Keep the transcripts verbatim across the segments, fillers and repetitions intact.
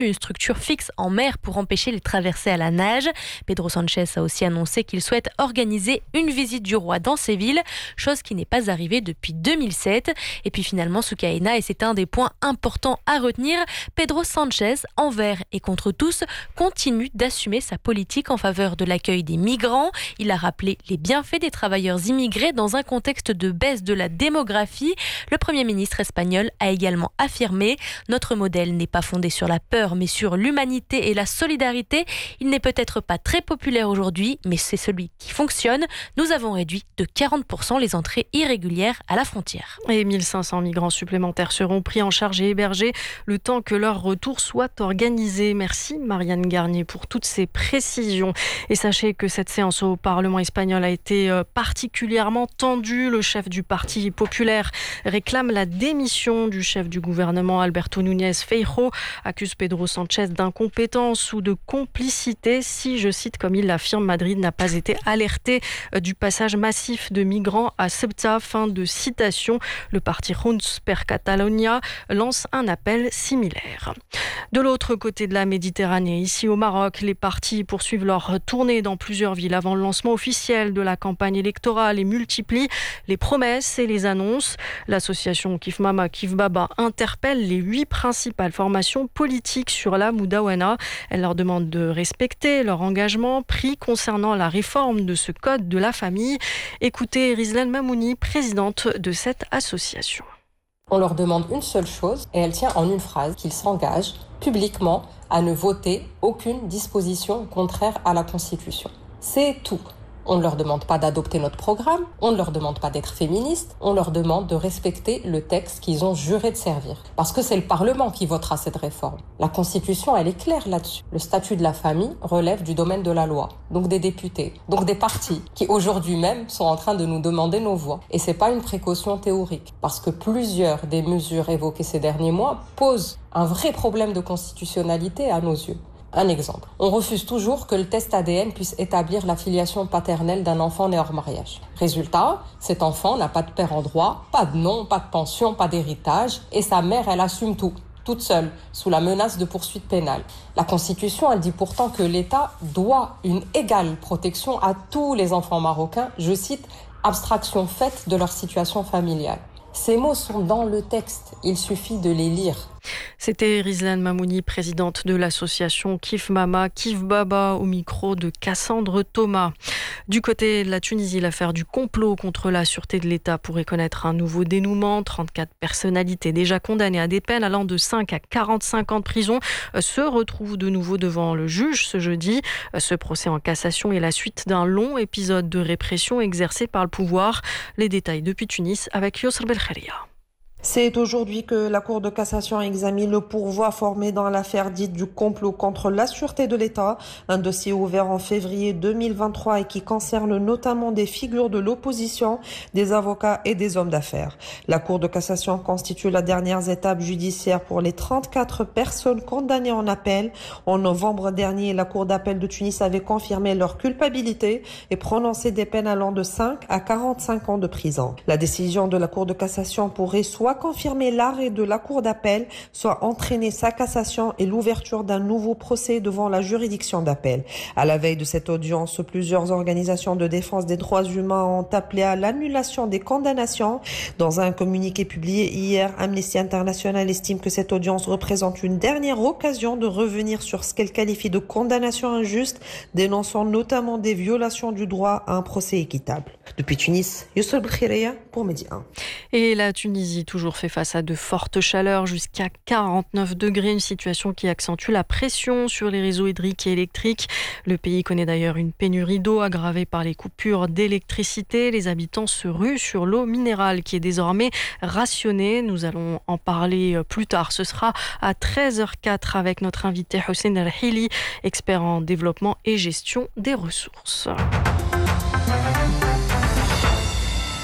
une structure fixe en mer pour empêcher les traversées à la nage. Pedro Sánchez a aussi annoncé qu'il souhaite organiser une visite du roi dans ces villes, chose qui n'est pas arrivée depuis deux mille sept. Et puis finalement, Soukaina, et c'est un des points importants à retenir, Pedro Sánchez, envers et contre tous, continue d'assumer sa politique en faveur de l'accueil des migrants. Il a rappelé les bienfaits des travailleurs immigrés dans un contexte de baisse de la démographie. Le Premier ministre espagnol a également affirmé « Notre modèle n'est pas fondé sur la peur, mais sur l'humanité et la solidarité. Il n'est peut-être pas très populaire aujourd'hui, mais c'est celui qui fonctionne. Nous avons réduit de quarante pour cent les entrées irrégulières à la frontière. » Et mille cinq cents migrants supplémentaires seront pris en charge et hébergés le temps que leur retour soit organisé. Merci Marianne Garnier pour toutes ces précisions. Et sachez que cette séance au Parlement espagnol a été particulièrement tendue. Le chef du Parti populaire réclame la démission du chef du gouvernement Alberto Núñez Feijóo, accuse Pedro Sánchez d'incompétence ou de complicité si, je cite comme il l'affirme, Madrid n'a pas été alerté du passage massif de migrants à Ceuta. Fin de citation. Le parti Junts per Catalunya lance un appel similaire. De l'autre côté de la Méditerranée, ici au Maroc, les partis poursuivent leur tournée dans plusieurs villes avant le lancement officiel de la campagne électorale et multiplient les promesses et les annonces. L'association Kif Mama Kif Baba interpelle les huit principales formations politiques sur la Moudawana. Elle leur demande de respecter leur engagement pris concernant la réforme de ce code de la famille. Écoutez Rizlan Mamouni, présidente de cette association. On leur demande une seule chose et elle tient en une phrase, qu'ils s'engagent publiquement à ne voter aucune disposition contraire à la Constitution. C'est tout. On ne leur demande pas d'adopter notre programme, on ne leur demande pas d'être féministes, on leur demande de respecter le texte qu'ils ont juré de servir. Parce que c'est le Parlement qui votera cette réforme. La Constitution, elle est claire là-dessus. Le statut de la famille relève du domaine de la loi, donc des députés, donc des partis qui aujourd'hui même sont en train de nous demander nos voix. Et c'est pas une précaution théorique, parce que plusieurs des mesures évoquées ces derniers mois posent un vrai problème de constitutionnalité à nos yeux. Un exemple. On refuse toujours que le test A D N puisse établir la filiation paternelle d'un enfant né hors mariage. Résultat, cet enfant n'a pas de père en droit, pas de nom, pas de pension, pas d'héritage, et sa mère, elle assume tout, toute seule, sous la menace de poursuites pénales. La Constitution, elle dit pourtant que l'État doit une égale protection à tous les enfants marocains, je cite, abstraction faite de leur situation familiale. Ces mots sont dans le texte, il suffit de les lire. C'était Rizlan Mamouni, présidente de l'association Kif Mama, Kif Baba, au micro de Cassandre Thomas. Du côté de la Tunisie, l'affaire du complot contre la sûreté de l'État pourrait connaître un nouveau dénouement. trente-quatre personnalités déjà condamnées à des peines allant de cinq à quarante-cinq ans de prison se retrouvent de nouveau devant le juge ce jeudi. Ce procès en cassation est la suite d'un long épisode de répression exercé par le pouvoir. Les détails depuis Tunis avec Yosr Belkharia. C'est aujourd'hui que la Cour de cassation examine le pourvoi formé dans l'affaire dite du complot contre la sûreté de l'État, un dossier ouvert en février deux mille vingt-trois et qui concerne notamment des figures de l'opposition, des avocats et des hommes d'affaires. La Cour de cassation constitue la dernière étape judiciaire pour les trente-quatre personnes condamnées en appel. En novembre dernier, la Cour d'appel de Tunis avait confirmé leur culpabilité et prononcé des peines allant de cinq à quarante-cinq ans de prison. La décision de la Cour de cassation pourrait soit confirmer l'arrêt de la Cour d'appel, soit entraîner sa cassation et l'ouverture d'un nouveau procès devant la juridiction d'appel. À la veille de cette audience, plusieurs organisations de défense des droits humains ont appelé à l'annulation des condamnations. Dans un communiqué publié hier, Amnesty International estime que cette audience représente une dernière occasion de revenir sur ce qu'elle qualifie de condamnation injuste, dénonçant notamment des violations du droit à un procès équitable. Depuis Tunis, Youssef Bkhiraya pour Midi un. Et la Tunisie toujours fait face à de fortes chaleurs jusqu'à quarante-neuf degrés, une situation qui accentue la pression sur les réseaux hydriques et électriques. Le pays connaît d'ailleurs une pénurie d'eau aggravée par les coupures d'électricité. Les habitants se ruent sur l'eau minérale qui est désormais rationnée. Nous allons en parler plus tard. Ce sera à treize heures quatre avec notre invité Hossein El-Hili, expert en développement et gestion des ressources.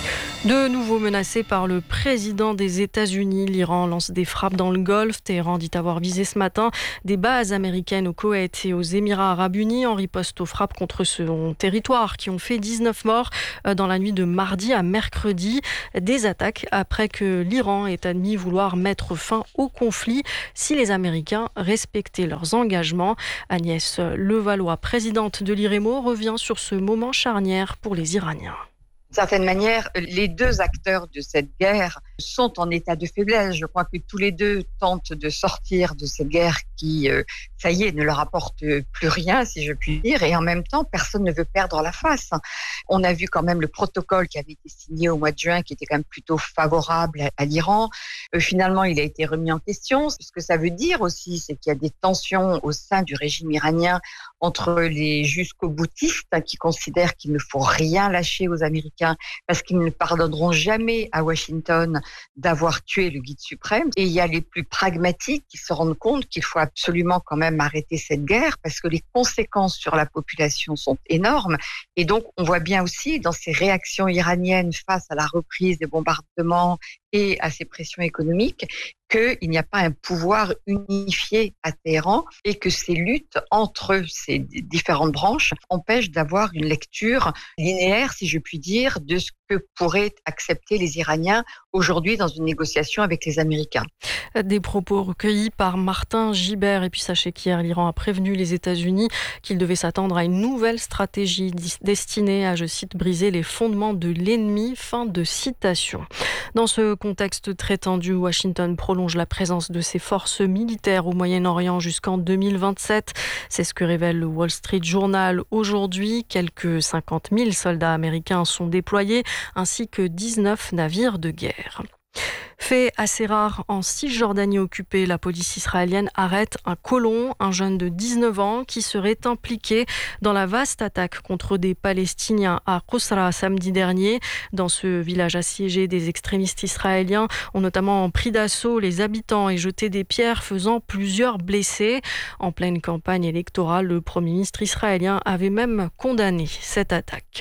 De nouveau menacé par le président des États-Unis, l'Iran lance des frappes dans le Golfe. Téhéran dit avoir visé ce matin des bases américaines au Koweït et aux Émirats arabes unis en riposte aux frappes contre son territoire qui ont fait dix-neuf morts dans la nuit de mardi à mercredi. Des attaques après que l'Iran ait admis vouloir mettre fin au conflit si les Américains respectaient leurs engagements. Agnès Levallois, présidente de l'I R E M O, revient sur ce moment charnière pour les Iraniens. D'une certaine manière, les deux acteurs de cette guerre sont en état de faiblesse. Je crois que tous les deux tentent de sortir de cette guerre qui, euh, ça y est, ne leur apporte plus rien, si je puis dire. Et en même temps, personne ne veut perdre la face. On a vu quand même le protocole qui avait été signé au mois de juin, qui était quand même plutôt favorable à, à l'Iran. Euh, finalement, il a été remis en question. Ce que ça veut dire aussi, c'est qu'il y a des tensions au sein du régime iranien entre les jusqu'au boutistes hein, qui considèrent qu'il ne faut rien lâcher aux Américains parce qu'ils ne pardonneront jamais à Washington d'avoir tué le guide suprême. Et il y a les plus pragmatiques qui se rendent compte qu'il faut absolument quand même arrêter cette guerre parce que les conséquences sur la population sont énormes. Et donc, on voit bien aussi dans ces réactions iraniennes face à la reprise des bombardements et à ces pressions économiques qu'il n'y a pas un pouvoir unifié à Téhéran et que ces luttes entre ces différentes branches empêchent d'avoir une lecture linéaire, si je puis dire, de ce que pourraient accepter les Iraniens aujourd'hui dans une négociation avec les Américains. Des propos recueillis par Martin Gibert. Et puis sachez qu'hier, l'Iran a prévenu les États-Unis qu'il devait s'attendre à une nouvelle stratégie destinée à, je cite, briser les fondements de l'ennemi. Fin de citation. Dans ce contexte très tendu, Washington prolonge la présence de ses forces militaires au Moyen-Orient jusqu'en deux mille vingt-sept. C'est ce que révèle le Wall Street Journal aujourd'hui. Quelques cinquante mille soldats américains sont déployés, ainsi que dix-neuf navires de guerre. Fait assez rare en Cisjordanie occupée, la police israélienne arrête un colon, un jeune de dix-neuf ans, qui serait impliqué dans la vaste attaque contre des Palestiniens à Qusra samedi dernier. Dans ce village assiégé, des extrémistes israéliens ont notamment pris d'assaut les habitants et jeté des pierres, faisant plusieurs blessés. En pleine campagne électorale, le Premier ministre israélien avait même condamné cette attaque.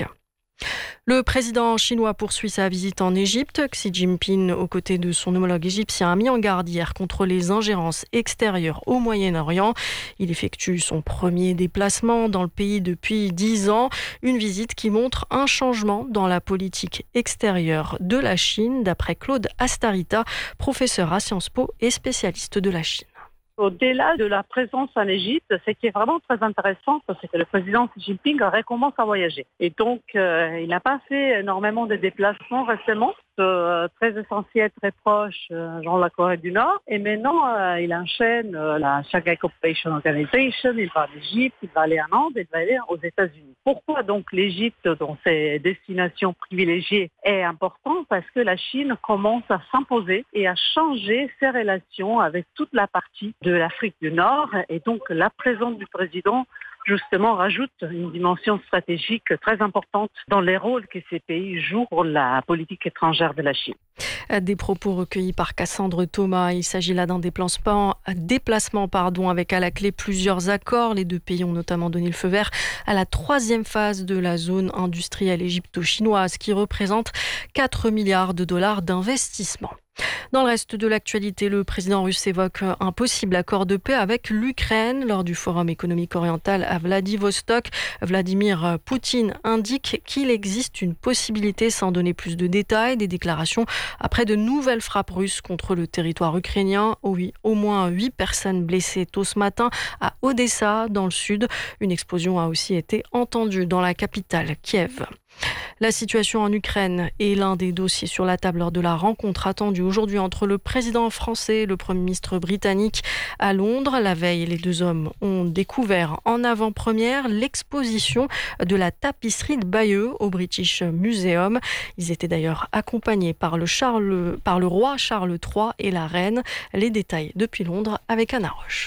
Le président chinois poursuit sa visite en Égypte. Xi Jinping, aux côtés de son homologue égyptien, a mis en garde hier contre les ingérences extérieures au Moyen-Orient. Il effectue son premier déplacement dans le pays depuis dix ans. Une visite qui montre un changement dans la politique extérieure de la Chine, d'après Claude Astarita, professeur à Sciences Po et spécialiste de la Chine. Au-delà de la présence en Égypte, ce qui est vraiment très intéressant, c'est que le président Xi Jinping recommence à voyager. Et donc, euh, il n'a pas fait énormément de déplacements récemment, euh, très essentiels, très proches, euh, genre la Corée du Nord. Et maintenant, euh, il enchaîne euh, la Shanghai Cooperation Organization, il va en Égypte, il va aller en Inde, il va aller aux États-Unis. Pourquoi donc l'Égypte, dans ses destinations privilégiées, est important? Parce que la Chine commence à s'imposer et à changer ses relations avec toute la partie de l'Afrique du Nord, et donc la présence du président justement rajoute une dimension stratégique très importante dans les rôles que ces pays jouent pour la politique étrangère de la Chine. Des propos recueillis par Cassandre Thomas. Il s'agit là d'un déplacement, déplacement pardon, avec à la clé plusieurs accords. Les deux pays ont notamment donné le feu vert à la troisième phase de la zone industrielle égypto-chinoise qui représente quatre milliards de dollars d'investissement. Dans le reste de l'actualité, le président russe évoque un possible accord de paix avec l'Ukraine lors du Forum économique oriental à Vladivostok. Vladimir Poutine indique qu'il existe une possibilité, sans donner plus de détails, des déclarations après de nouvelles frappes russes contre le territoire ukrainien. Oui, au moins huit personnes blessées tôt ce matin à Odessa, dans le sud. Une explosion a aussi été entendue dans la capitale, Kiev. La situation en Ukraine est l'un des dossiers sur la table lors de la rencontre attendue aujourd'hui entre le président français et le Premier ministre britannique à Londres. La veille, les deux hommes ont découvert en avant-première l'exposition de la tapisserie de Bayeux au British Museum. Ils étaient d'ailleurs accompagnés par le, Charles, par le roi Charles trois et la reine. Les détails depuis Londres avec Anna Roche.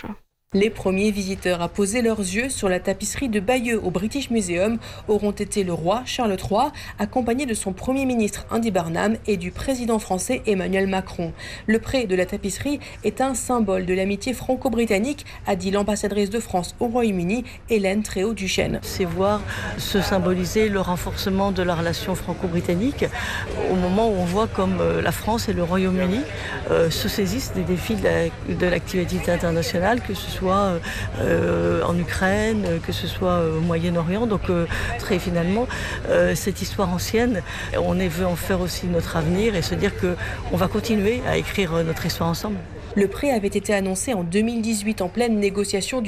Les premiers visiteurs à poser leurs yeux sur la tapisserie de Bayeux au British Museum auront été le roi Charles trois, accompagné de son Premier ministre Andy Burnham et du président français Emmanuel Macron. Le prêt de la tapisserie est un symbole de l'amitié franco-britannique, a dit l'ambassadrice de France au Royaume-Uni, Hélène Tréau-Duchesne. C'est voir se symboliser le renforcement de la relation franco-britannique au moment où on voit comme la France et le Royaume-Uni euh, se saisissent des défis de l'activité internationale, que ce soit soit euh, en Ukraine, que ce soit au Moyen-Orient. Donc euh, très finalement, euh, cette histoire ancienne, on veut en faire aussi notre avenir et se dire qu'on va continuer à écrire notre histoire ensemble. Le prêt avait été annoncé en deux mille dix-huit en pleine négociation du